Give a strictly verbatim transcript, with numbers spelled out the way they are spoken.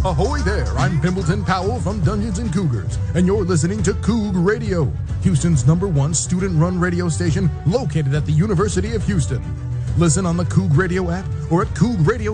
Ahoy there, I'm Pimbleton Powell from Dungeons and Cougars, and you're listening to Coug Radio, Houston's number one student-run radio station located at the University of Houston. Listen on the Coug Radio app or at coug radio